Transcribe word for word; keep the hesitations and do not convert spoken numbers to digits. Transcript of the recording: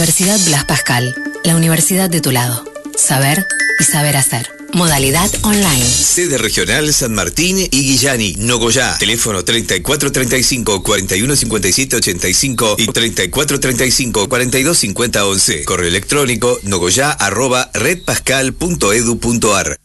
Universidad Blas Pascal, la universidad de tu lado. Saber y saber hacer. Modalidad online. Sede regional San Martín y Guillani, Nogoyá. Teléfono treinta y cuatro treinta y cinco, cuarenta y uno cincuenta y siete ochenta y cinco y treinta y cuatro treinta y cinco, cuarenta y dos cincuenta once. Correo electrónico nogoyá arroba redpascal punto edu punto ar.